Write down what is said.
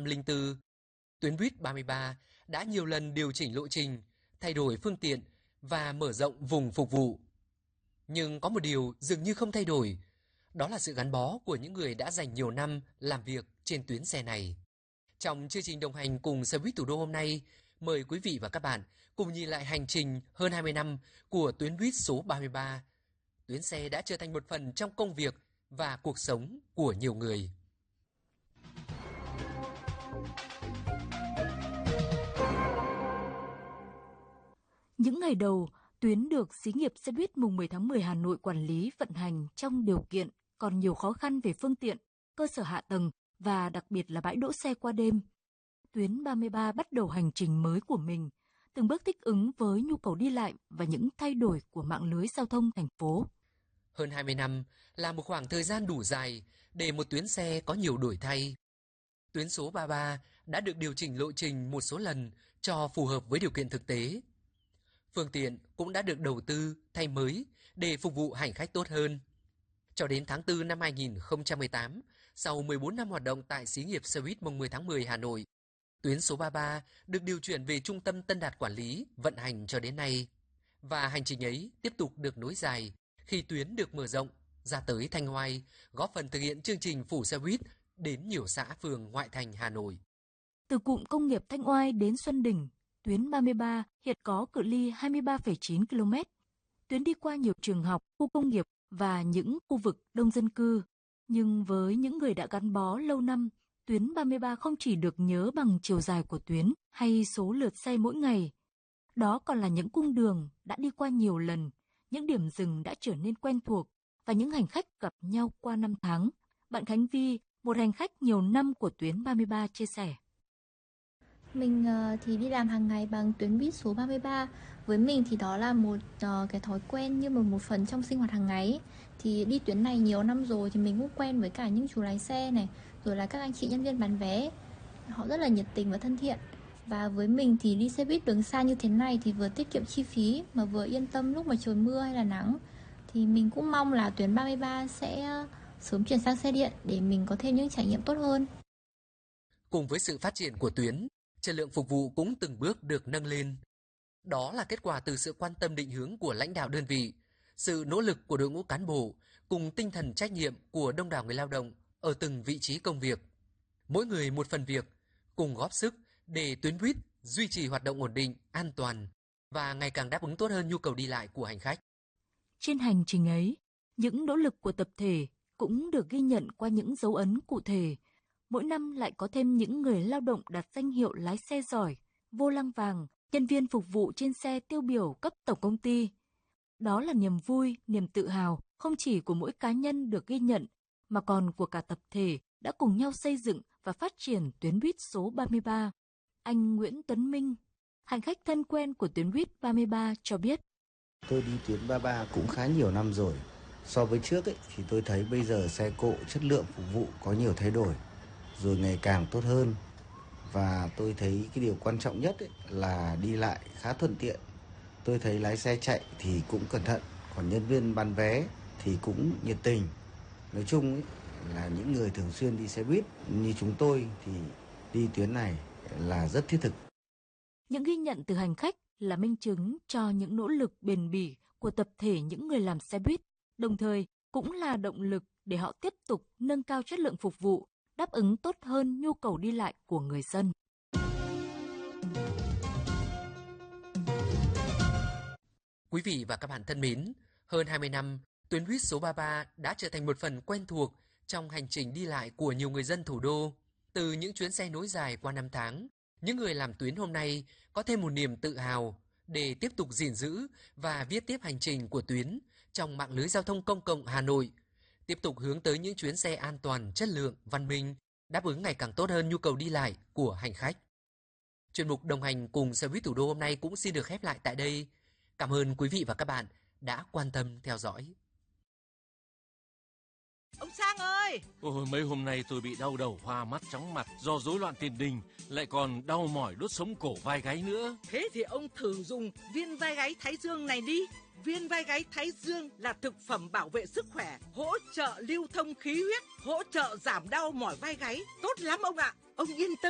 2004, tuyến buýt 33 đã nhiều lần điều chỉnh lộ trình, thay đổi phương tiện và mở rộng vùng phục vụ. Nhưng có một điều dường như không thay đổi, đó là sự gắn bó của những người đã dành nhiều năm làm việc trên tuyến xe này. Trong chương trình đồng hành cùng xe buýt thủ đô hôm nay, mời quý vị và các bạn cùng nhìn lại hành trình hơn 20 năm của tuyến buýt số 33. Tuyến xe đã trở thành một phần trong công việc và cuộc sống của nhiều người. Những ngày đầu, tuyến được xí nghiệp xe buýt mùng 10 tháng 10 Hà Nội quản lý vận hành trong điều kiện còn nhiều khó khăn về phương tiện, cơ sở hạ tầng và đặc biệt là bãi đỗ xe qua đêm. Tuyến 33 bắt đầu hành trình mới của mình, từng bước thích ứng với nhu cầu đi lại và những thay đổi của mạng lưới giao thông thành phố. Hơn 20 năm là một khoảng thời gian đủ dài để một tuyến xe có nhiều đổi thay. Tuyến số 33 đã được điều chỉnh lộ trình một số lần cho phù hợp với điều kiện thực tế. Phương tiện cũng đã được đầu tư, thay mới để phục vụ hành khách tốt hơn. Cho đến tháng 4 năm 2018, sau 14 năm hoạt động tại xí nghiệp xe buýt mùng 10 tháng 10 Hà Nội, tuyến số 33 được điều chuyển về Trung tâm Tân Đạt quản lý, vận hành cho đến nay. Và hành trình ấy tiếp tục được nối dài khi tuyến được mở rộng ra tới Thanh Oai, góp phần thực hiện chương trình phủ xe buýt đến nhiều xã phường ngoại thành Hà Nội. Từ cụm công nghiệp Thanh Oai đến Xuân Đỉnh, tuyến 33 hiện có cự ly 23,9 km. Tuyến đi qua nhiều trường học, khu công nghiệp và những khu vực đông dân cư. Nhưng với những người đã gắn bó lâu năm, tuyến 33 không chỉ được nhớ bằng chiều dài của tuyến hay số lượt xe mỗi ngày. Đó còn là những cung đường đã đi qua nhiều lần, những điểm dừng đã trở nên quen thuộc và những hành khách gặp nhau qua năm tháng. Bạn Khánh Vi, một hành khách nhiều năm của tuyến 33 chia sẻ. Mình thì đi làm hàng ngày bằng tuyến buýt số 33. Với mình thì đó là một cái thói quen như một phần trong sinh hoạt hàng ngày. Thì đi tuyến này nhiều năm rồi thì mình cũng quen với cả những chú lái xe này, rồi là các anh chị nhân viên bán vé. Họ rất là nhiệt tình và thân thiện. Và với mình thì đi xe buýt đường xa như thế này thì vừa tiết kiệm chi phí mà vừa yên tâm lúc mà trời mưa hay là nắng. Thì mình cũng mong là tuyến 33 sẽ sớm chuyển sang xe điện để mình có thêm những trải nghiệm tốt hơn. Cùng với sự phát triển của tuyến, chất lượng phục vụ cũng từng bước được nâng lên. Đó là kết quả từ sự quan tâm định hướng của lãnh đạo đơn vị, sự nỗ lực của đội ngũ cán bộ cùng tinh thần trách nhiệm của đông đảo người lao động ở từng vị trí công việc. Mỗi người một phần việc, cùng góp sức để tuyến buýt duy trì hoạt động ổn định, an toàn và ngày càng đáp ứng tốt hơn nhu cầu đi lại của hành khách. Trên hành trình ấy, những nỗ lực của tập thể cũng được ghi nhận qua những dấu ấn cụ thể. Mỗi năm lại có thêm những người lao động đạt danh hiệu lái xe giỏi, vô lăng vàng, nhân viên phục vụ trên xe tiêu biểu cấp tổng công ty. Đó là niềm vui, niềm tự hào không chỉ của mỗi cá nhân được ghi nhận, mà còn của cả tập thể đã cùng nhau xây dựng và phát triển tuyến buýt số 33. Anh Nguyễn Tuấn Minh, hành khách thân quen của tuyến buýt 33 cho biết. Tôi đi tuyến 33 cũng khá nhiều năm rồi. So với trước thì tôi thấy bây giờ xe cộ chất lượng phục vụ có nhiều thay đổi, rồi ngày càng tốt hơn. Và tôi thấy cái điều quan trọng nhất là đi lại khá thuận tiện. Tôi thấy lái xe chạy thì cũng cẩn thận, còn nhân viên bán vé thì cũng nhiệt tình. Nói chung là những người thường xuyên đi xe buýt như chúng tôi thì đi tuyến này là rất thiết thực. Những ghi nhận từ hành khách là minh chứng cho những nỗ lực bền bỉ của tập thể những người làm xe buýt, đồng thời cũng là động lực để họ tiếp tục nâng cao chất lượng phục vụ, đáp ứng tốt hơn nhu cầu đi lại của người dân. Quý vị và các bạn thân mến, hơn 20 năm, tuyến buýt số 33 đã trở thành một phần quen thuộc trong hành trình đi lại của nhiều người dân thủ đô. Từ những chuyến xe nối dài qua năm tháng, những người làm tuyến hôm nay có thêm một niềm tự hào để tiếp tục gìn giữ và viết tiếp hành trình của tuyến trong mạng lưới giao thông công cộng Hà Nội, tiếp tục hướng tới những chuyến xe an toàn, chất lượng, văn minh, đáp ứng ngày càng tốt hơn nhu cầu đi lại của hành khách. Chuyên mục đồng hành cùng xe buýt thủ đô hôm nay cũng xin được khép lại tại đây. Cảm ơn quý vị và các bạn đã quan tâm theo dõi. Ông Sang ơi! Ôi, mấy hôm nay tôi bị đau đầu, hoa mắt, chóng mặt do rối loạn tiền đình, lại còn đau mỏi đốt sống cổ vai gáy nữa. Thế thì ông thử dùng viên vai gáy Thái Dương này đi. Viên vai gáy Thái Dương là thực phẩm bảo vệ sức khỏe, hỗ trợ lưu thông khí huyết, hỗ trợ giảm đau mỏi vai gáy. Tốt lắm ông ạ! Ông yên tâm